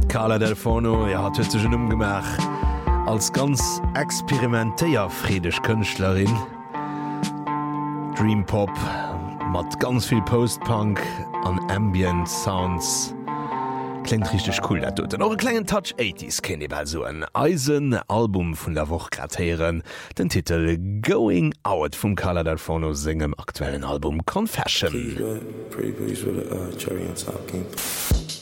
Carla Del Forno hat huet schon umgemach als ganz experimentéier friedech Künstlerin. Dreampop mat ganz viel Postpunk an Ambient Sounds. Klingt richtig cool dat tut. Noch kleinen Touch 80s kenne ich so ein Eisen-Album vun der Woche gratieren. Den Titel Going Out vom Carla Del Forno singem aktuellen Album Confession. Pretty please with a cherry on top, King.